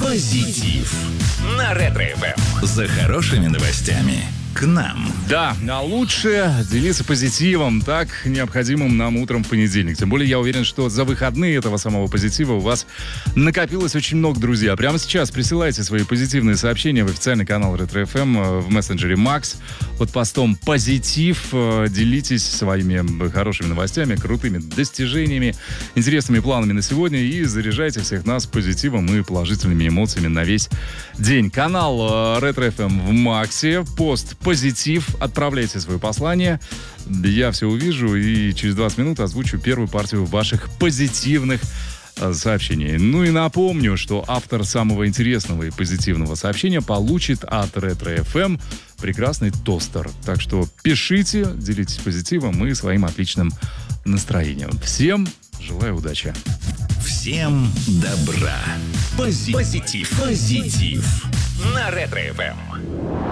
Позитив на Ретро-ФМ. За хорошими новостями к нам. Да, а лучше делиться позитивом, так необходимым нам утром в понедельник. Тем более я уверен, что за выходные этого самого позитива у вас накопилось очень много, друзья. Прямо сейчас присылайте свои позитивные сообщения в официальный канал Ретро-ФМ в мессенджере Макс под постом «Позитив». Делитесь своими хорошими новостями, крутыми достижениями, интересными планами на сегодня и заряжайте всех нас позитивом и положительными эмоциями на весь день. Канал Ретро-ФМ в Максе, пост «Позитив». Отправляйте свое послание. Я все увижу и через 20 минут озвучу первую партию ваших позитивных сообщений. Ну и напомню, что автор самого интересного и позитивного сообщения получит от Ретро-ФМ прекрасный тостер. Так что пишите, делитесь позитивом и своим отличным настроением. Всем желаю удачи. Всем добра. Позитив на Ретро-ФМ.